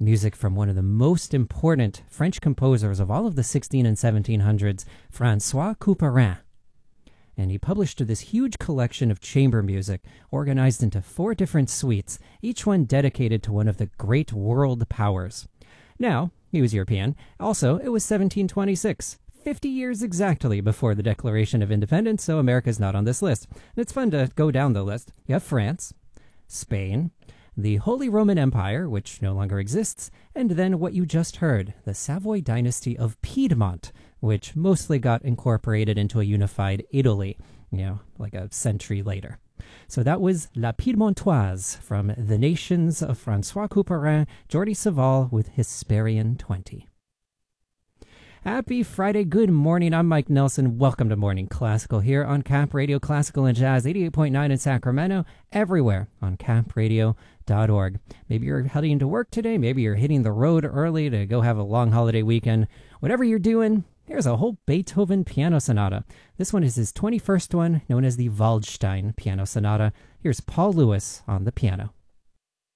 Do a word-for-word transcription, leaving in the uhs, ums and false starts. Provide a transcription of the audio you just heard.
music from one of the most important French composers of all of the sixteen and seventeen hundreds, François Couperin. And he published this huge collection of chamber music organized into four different suites, each one dedicated to one of the great world powers. Now, he was European. Also, it was seventeen twenty-six, fifty years exactly before the Declaration of Independence, so America's not on this list. And it's fun to go down the list. You have France, Spain, the Holy Roman Empire, which no longer exists, and then what you just heard, the Savoy dynasty of Piedmont, which mostly got incorporated into a unified Italy, you know, like a century later. So that was La Piedmontoise from The Nations of François Couperin, Jordi Savall with Hesperian twenty. Happy Friday, good morning, I'm Mike Nelson. Welcome to Morning Classical here on Cap Radio Classical and Jazz, eighty-eight point nine in Sacramento, everywhere on cap radio dot org. Maybe you're heading to work today, maybe you're hitting the road early to go have a long holiday weekend. Whatever you're doing, here's a whole Beethoven piano sonata. This one is his twenty-first one, known as the Waldstein Piano Sonata. Here's Paul Lewis on the piano.